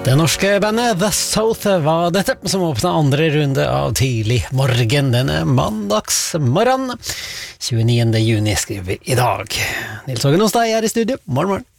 Det norske bandet The South var dette, som åpnet andre runde av Tidlig morgen denne mandagsmorgen. 29. juni skriver vi i dag. Nils Hågen hos deg er i studio. Morgen, morgen.